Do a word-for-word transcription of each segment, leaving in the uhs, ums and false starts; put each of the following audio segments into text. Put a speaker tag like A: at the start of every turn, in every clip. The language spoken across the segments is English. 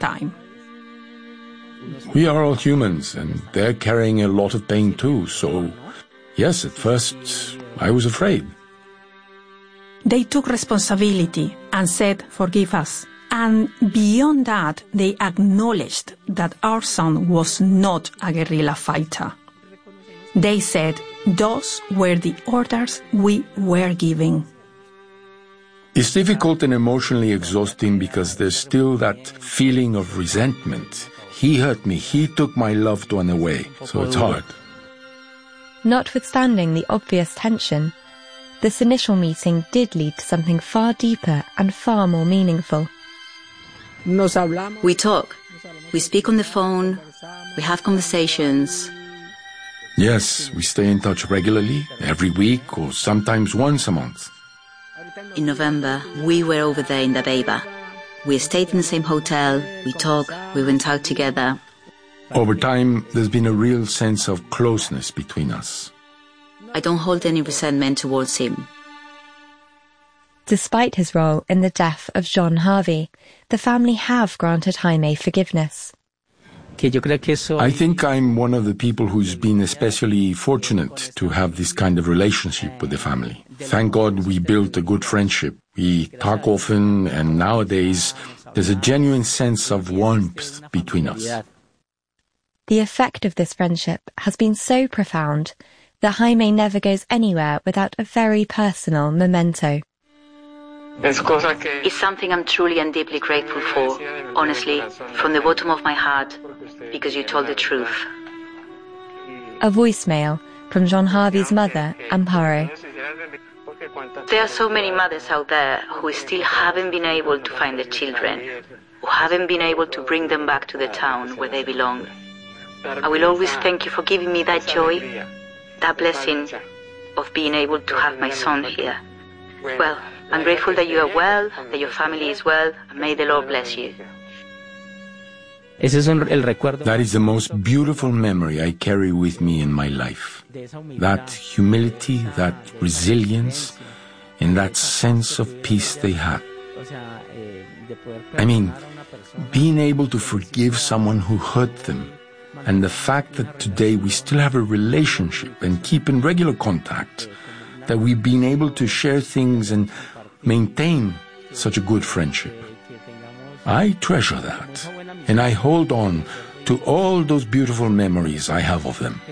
A: time.
B: We are all humans, and they're carrying a lot of pain too, so yes, at first I was afraid.
A: They took responsibility and said, "Forgive us." And beyond that, they acknowledged that our son was not a guerrilla fighter. They said those were the orders we were giving.
B: It's difficult and emotionally exhausting because there's still that feeling of resentment. He hurt me, he took my loved one away, so it's hard.
C: Notwithstanding the obvious tension, this initial meeting did lead to something far deeper and far more meaningful.
D: We talk, we speak on the phone, we have conversations.
B: Yes, we stay in touch regularly, every week or sometimes once a month.
D: In November, we were over there in Dabeiba. We stayed in the same hotel, we talked, we went out together.
B: Over time, there's been a real sense of closeness between us.
D: I don't hold any resentment towards him.
C: Despite his role in the death of John Harvey, the family have granted Jaime forgiveness.
B: I think I'm one of the people who's been especially fortunate to have this kind of relationship with the family. Thank God we built a good friendship. We talk often, and nowadays there's a genuine sense of warmth between us.
C: The effect of this friendship has been so profound that Jaime never goes anywhere without a very personal memento.
D: It's something I'm truly and deeply grateful for, honestly, from the bottom of my heart, because you told the truth.
C: A voicemail from John Harvey's mother, Amparo.
D: There are so many mothers out there who still haven't been able to find their children, who haven't been able to bring them back to the town where they belong. I will always thank you for giving me that joy, that blessing of being able to have my son here. Well, I'm grateful that you are well, that your family is well, and may the Lord bless you.
B: That is the most beautiful memory I carry with me in my life. That humility, that resilience, and that sense of peace they had. I mean, being able to forgive someone who hurt them, and the fact that today we still have a relationship and keep in regular contact, that we've been able to share things and maintain such a good friendship. I treasure that, and I hold on to all those beautiful memories I have of them.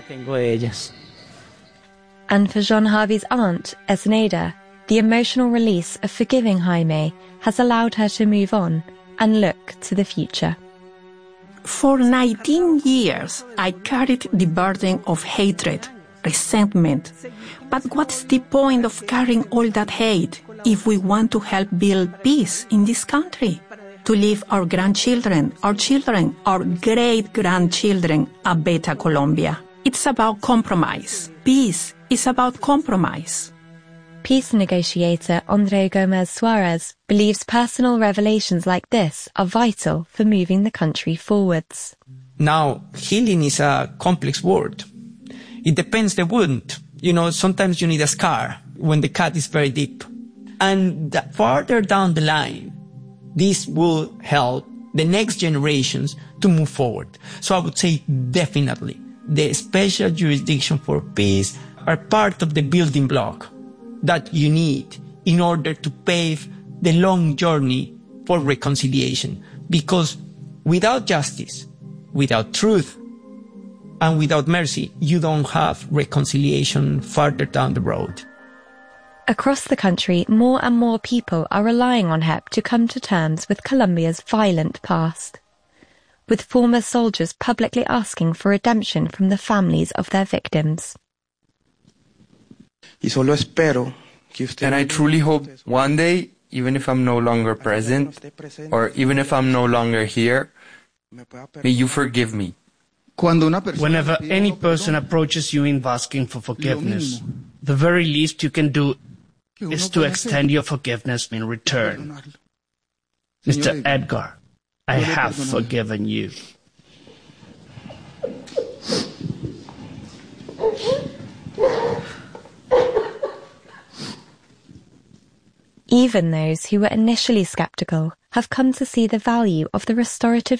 C: And for John Harvey's aunt, Esneida, the emotional release of forgiving Jaime has allowed her to move on and look to the future.
A: For nineteen years, I carried the burden of hatred, resentment. But what's the point of carrying all that hate if we want to help build peace in this country? To leave our grandchildren, our children, our great-grandchildren a better Colombia. It's about compromise. Peace is about compromise.
C: Peace negotiator Andre Gomez Suarez believes personal revelations like this are vital for moving the country forwards.
E: Now, healing is a complex word. It depends the wound. You know, sometimes you need a scar when the cut is very deep. And the farther down the line, this will help the next generations to move forward. So I would say definitely the special jurisdiction for peace are part of the building block that you need in order to pave the long journey for reconciliation. Because without justice, without truth, and without mercy, you don't have reconciliation farther down the road.
C: Across the country, more and more people are relying on H E P to come to terms with Colombia's violent past, with former soldiers publicly asking for redemption from the families of their victims.
F: And I truly hope one day, even if I'm no longer present, or even if I'm no longer here, may you forgive me.
G: Whenever any person approaches you in asking for forgiveness, the very least you can do is to extend your forgiveness in return. Mister Edgar, I have forgiven you.
C: Even those who were initially skeptical have come to see the value of the restorative